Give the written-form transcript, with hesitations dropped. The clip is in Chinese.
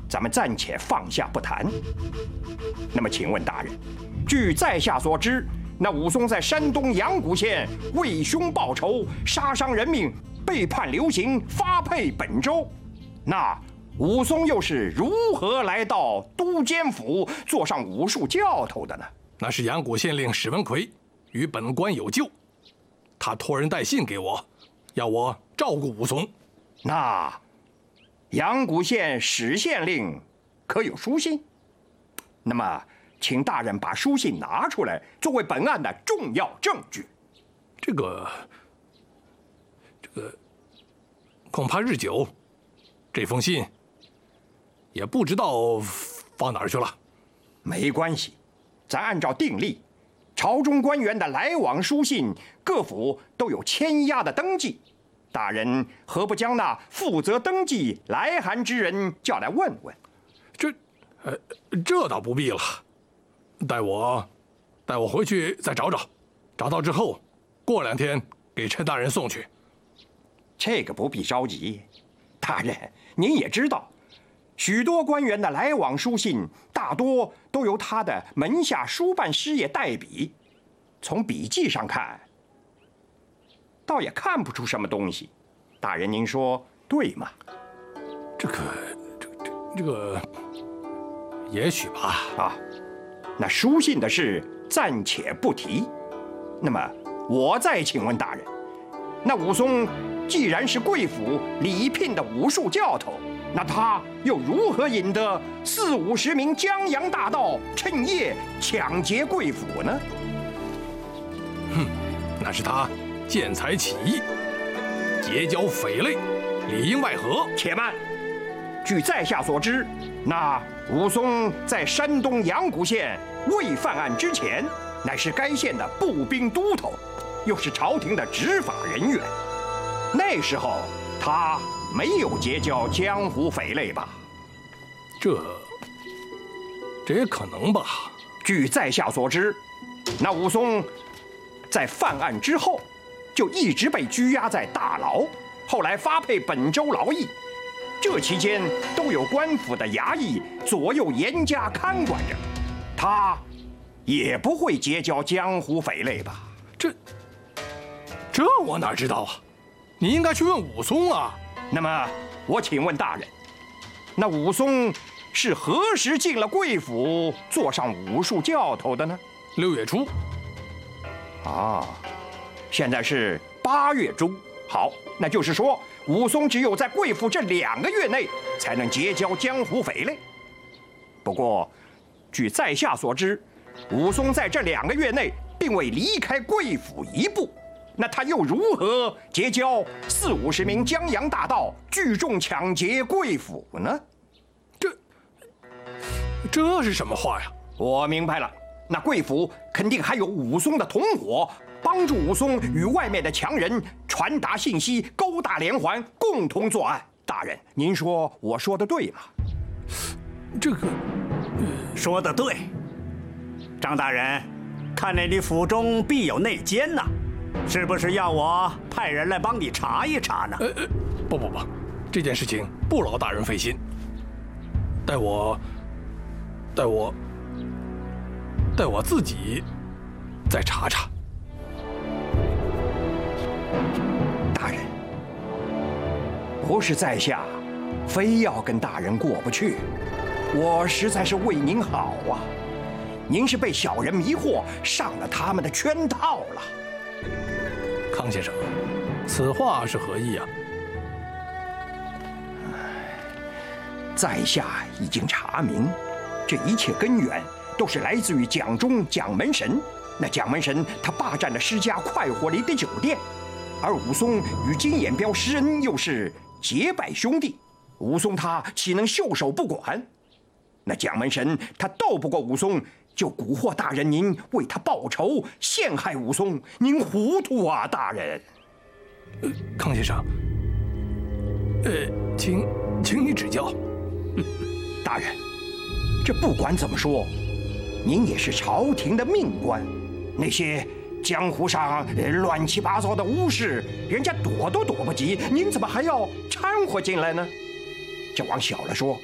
咱们暂且放下不谈。那么，请问大人，据在下所知，那武松在山东阳谷县为兄报仇，杀伤人命，被判流刑，发配本州。那武松又是如何来到都监府，做上武术教头的呢？ 那是阳谷县令史文奎与本官有旧，他托人带信给我，要我照顾武松。 那阳谷县史县令可有书信？那么，请大人把书信拿出来，作为本案的重要证据。 这个，恐怕日久，这封信也不知道放哪儿去了。 没关系，咱按照定例，朝中官员的来往书信，各府都有签押的登记。大人何不将那负责登记来函之人叫来问问？ 这倒不必了。待我回去再找找，找到之后，过2天给陈大人送去。 这个不必着急，大人您也知道，许多官员的来往书信大多都由他的门下书办师爷代笔，从笔迹上看，倒也看不出什么东西。大人您说对吗？ 这个，也许吧。 啊，那书信的事暂且不提。那么我再请问大人，那武松既然是贵府礼聘的武术教头，那他又如何引得40-50名江洋大盗趁夜抢劫贵府呢？ 那是他见财起意，结交匪类，里应外合。 且慢，据在下所知，那武松在山东阳谷县未犯案之前，乃是该县的步兵都头，又是朝廷的执法人员。那时候他没有结交江湖匪类吧？ 这也可能吧。 据在下所知，那武松在犯案之后，就一直被拘押在大牢，后来发配本州劳役。这期间都有官府的衙役左右严加看管着，他也不会结交江湖匪类吧？ 这我哪知道啊？你应该去问武松啊。 那么我请问大人，那武松是何时进了贵府，做上武术教头的呢 ？6月初。 啊，现在是8月中。好，那就是说，武松只有在贵府这2个月内才能结交江湖匪类。不过，据在下所知，武松在这2个月内并未离开贵府一步。那他又如何结交40-50名江洋大盗，聚众抢劫贵府呢？ 这是什么话呀？ 我明白了，那贵府肯定还有武松的同伙，帮助武松与外面的强人传达信息，勾搭连环，共同作案。大人，您说我说的对吗？ 说得对。张大人，看来你府中必有内奸呐，是不是要我派人来帮你查一查呢？ 不，这件事情不劳大人费心，待我自己再查查。 大人，不是在下非要跟大人过不去，我实在是为您好啊。您是被小人迷惑，上了他们的圈套了。 康先生，此话是何意啊？ 在下已经查明，这一切根源都是来自于蒋中蒋门神。那蒋门神他霸占了施家快活林的酒店，而武松与金眼彪施恩又是结拜兄弟，武松他岂能袖手不管？那蒋门神他斗不过武松，就蛊惑大人您为他报仇，陷害武松。您糊涂啊，大人！ 康先生，请你指教。 大人，这不管怎么说，您也是朝廷的命官，那些江湖上乱七八糟的巫事，人家躲都躲不及，您怎么还要掺和进来呢？这往小了说，